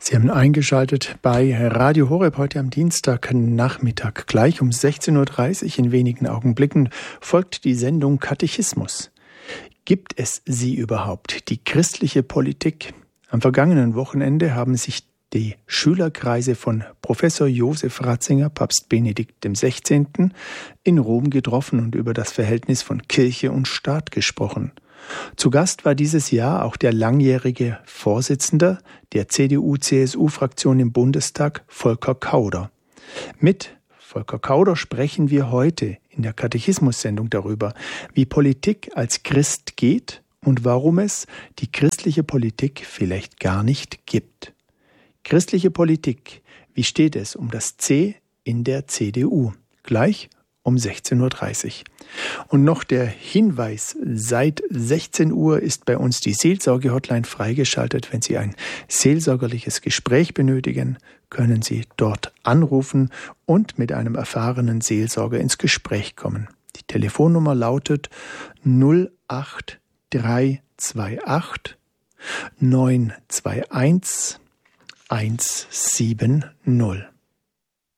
Sie haben eingeschaltet bei Radio Horeb heute am Dienstagnachmittag. Gleich um 16.30 Uhr in wenigen Augenblicken folgt die Sendung Katechismus. Gibt es sie überhaupt, die christliche Politik? Am vergangenen Wochenende haben sich die Schülerkreise von Professor Josef Ratzinger, Papst Benedikt XVI., in Rom getroffen und über das Verhältnis von Kirche und Staat gesprochen. Zu Gast war dieses Jahr auch der langjährige Vorsitzende der CDU-CSU-Fraktion im Bundestag, Volker Kauder. Mit Volker Kauder sprechen wir heute in der Katechismus-Sendung darüber, wie Politik als Christ geht und warum es die christliche Politik vielleicht gar nicht gibt. Christliche Politik, wie steht es um das C in der CDU? Gleich um 16.30 Uhr. Und noch der Hinweis, seit 16 Uhr ist bei uns die Seelsorge-Hotline freigeschaltet. Wenn Sie ein seelsorgerliches Gespräch benötigen, können Sie dort anrufen und mit einem erfahrenen Seelsorger ins Gespräch kommen. Die Telefonnummer lautet 08328 921 170.